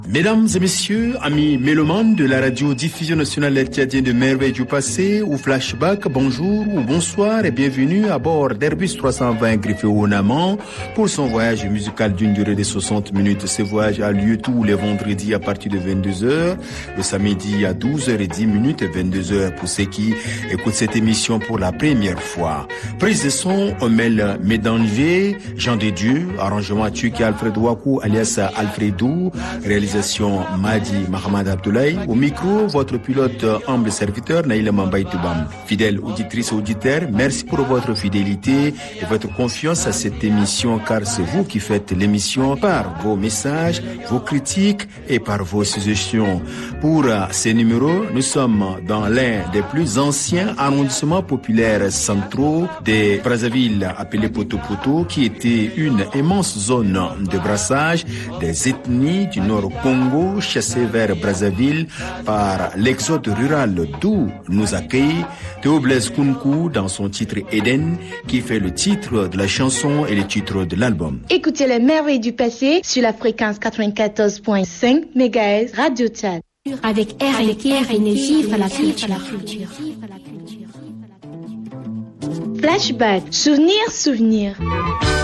Mesdames et messieurs, amis mélomanes de la radio diffusion nationale tchadienne de Merveilles du passé ou Flashback, bonjour ou bonsoir et bienvenue à bord d'Airbus 320 griffé au Naman pour son voyage musical d'une durée de 60 minutes. Ce voyage a lieu tous les vendredis à partir de 22h, le samedi à 12h10 et 22h pour ceux qui écoutent cette émission pour la première fois. Prise de son, Omel Médanger, Jean de Dieu, arrangement Tuki Alfred Wakou alias Alfredou, réalisation Madi Mahamad Abdoulaye. Au micro, votre pilote humble serviteur Naïla Mambaï Toubam. Fidèles auditrices et auditeurs, merci pour votre fidélité et votre confiance à cette émission car c'est vous qui faites l'émission par vos messages, vos critiques et par vos suggestions. Pour ces numéros, nous sommes dans l'un des plus anciens arrondissements populaires centraux de Brazzaville appelé Poto-Poto qui était une immense zone de brassage des ethnies du nord Congo, chassé vers Brazzaville par l'exode rural d'où nous accueille Théo Blaise Kounkou dans son titre Eden, qui fait le titre de la chanson et le titre de l'album. Écoutez les merveilles du passé sur la fréquence 94.5 MHz Radio Tchad. Avec RLK Énergie à la culture. Flashback, souvenir.